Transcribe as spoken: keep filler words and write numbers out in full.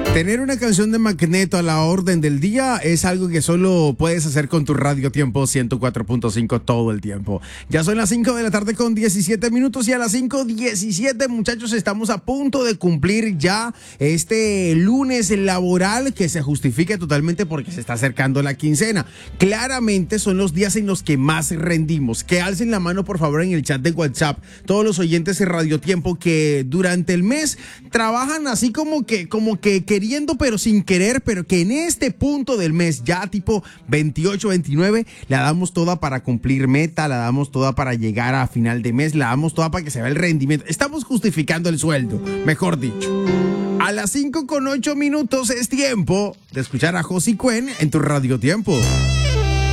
Tener una canción de Magneto a la orden del día es algo que solo puedes hacer con tu Radio Tiempo ciento cuatro punto cinco todo el tiempo. Ya son las cinco de la tarde con diecisiete minutos y a las cinco diecisiete, muchachos, estamos a punto de cumplir ya este lunes laboral que se justifica totalmente porque se está acercando la quincena. Claramente son los días en los que más rendimos. Que alcen la mano, por favor, en el chat de WhatsApp todos los oyentes de Radio Tiempo que durante el mes trabajan así como que, como que queriendo pero sin querer, pero que en este punto del mes, ya tipo veintiocho, veintinueve, la damos toda para cumplir meta, la damos toda para llegar a final de mes, la damos toda para que se vea el rendimiento. Estamos justificando el sueldo, mejor dicho. A las cinco con ocho minutos es tiempo de escuchar a Josie Cuen en tu Radio Tiempo.